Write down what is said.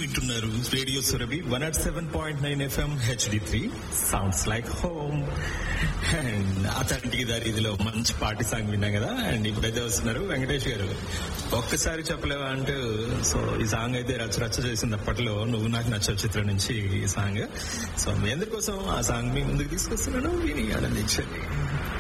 వింటున్నారు radio Surabhi 107.9 FM HD3 sounds like home. And అతనికి దారిలో మంచి పార్టీ సాంగ్ విన్నాం కదా. అండ్ ఇప్పుడైతే వస్తున్నారు వెంకటేష్ గారు. ఒక్కసారి చెప్పలేవా అంటూ సో ఈ సాంగ్ అయితే రచ్చ చేసింది అప్పట్లో, నువ్వు నాకు నచ్చవు చిత్రం నుంచి ఈ సాంగ్. సో మీ అందరి కోసం ఆ సాంగ్ మీ ముందుకు తీసుకొస్తున్నాను, విని ఆనందించండి.